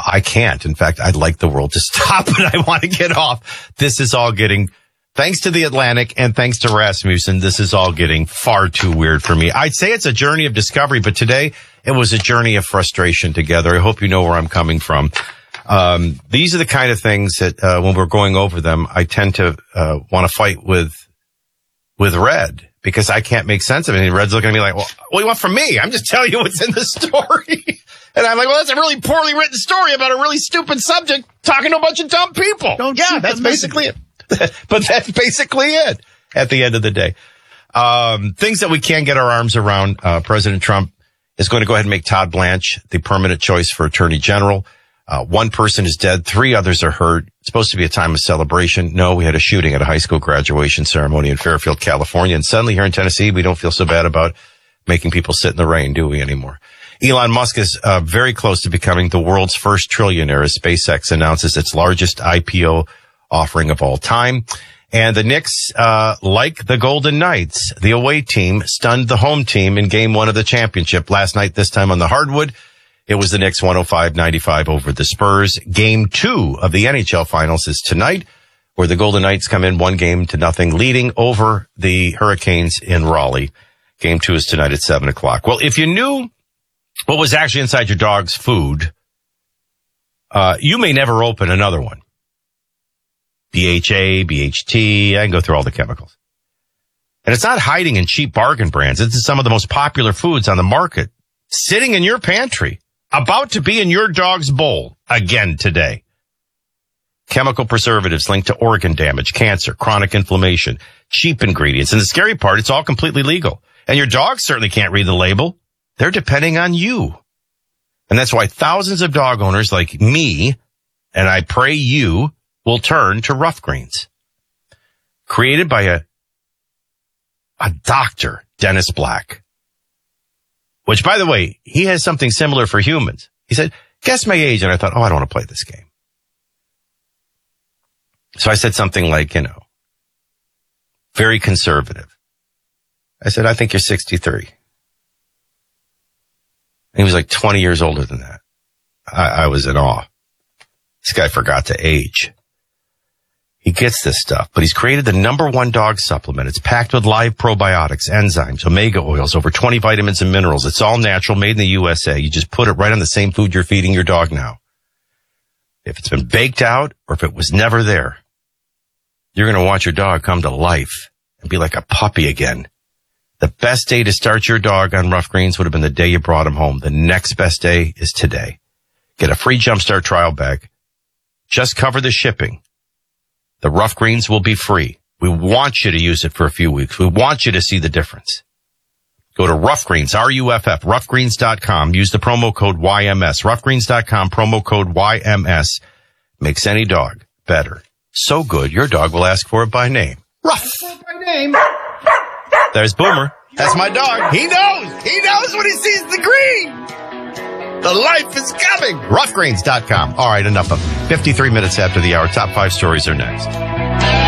I can't. In fact, I'd like the world to stop, and I want to get off. This is all getting, thanks to the Atlantic and thanks to Rasmussen, this is all getting far too weird for me. I'd say it's a journey of discovery, but today it was a journey of frustration together. I hope you know where I'm coming from. These are the kind of things that, when we're going over them, I tend to, want to fight with Red, because I can't make sense of it. And Red's looking at me like, well, what do you want from me? I'm just telling you what's in the story. And I'm like, well, that's a really poorly written story about a really stupid subject talking to a bunch of dumb people. That's basically it. But that's basically it at the end of the day. Things that we can get our arms around. President Trump is going to go ahead and make Todd Blanche the permanent choice for Attorney General. One person is dead. 3 others are hurt. It's supposed to be a time of celebration. No, we had a shooting at a high school graduation ceremony in Fairfield, California. And suddenly here in Tennessee, we don't feel so bad about making people sit in the rain, do we anymore? Elon Musk is very close to becoming the world's first trillionaire as SpaceX announces its largest IPO offering of all time. And the Knicks, like the Golden Knights, the away team stunned the home team in Game 1 of the championship last night, this time on the hardwood. It was the Knicks 105-95 over the Spurs. Game 2 of the NHL Finals is tonight, where the Golden Knights come in 1-0 leading over the Hurricanes in Raleigh. Game 2 is tonight at 7 o'clock. Well, if you knew what was actually inside your dog's food, you may never open another one. BHA, BHT, I can go through all the chemicals. And it's not hiding in cheap bargain brands. It's some of the most popular foods on the market, sitting in your pantry, about to be in your dog's bowl again today. Chemical preservatives linked to organ damage, cancer, chronic inflammation, cheap ingredients. And the scary part, it's all completely legal. And your dog certainly can't read the label. They're depending on you. And that's why thousands of dog owners like me, and I pray you, will turn to Rough Greens. Created by a doctor, Dennis Black. Which, by the way, he has something similar for humans. He said, guess my age. And I thought, I don't want to play this game. So I said something like, very conservative. I said, I think you're 63. And he was like 20 years older than that. I was in awe. This guy forgot to age. He gets this stuff, but he's created the #1 dog supplement. It's packed with live probiotics, enzymes, omega oils, over 20 vitamins and minerals. It's all natural, made in the USA. You just put it right on the same food you're feeding your dog now. If it's been baked out or if it was never there, you're going to watch your dog come to life and be like a puppy again. The best day to start your dog on Rough Greens would have been the day you brought him home. The next best day is today. Get a free Jumpstart trial bag. Just cover the shipping. The Rough Greens will be free. We want you to use it for a few weeks. We want you to see the difference. Go to Rough Greens, RUFF, roughgreens.com. Use the promo code YMS. Roughgreens.com, promo code YMS. Makes any dog better. So good, your dog will ask for it by name. Rough. By name. There's Boomer. That's my dog. He knows. He knows when he sees the green. The life is coming. Roughgreens.com. All right, enough of 53 minutes after the hour. Top 5 stories are next.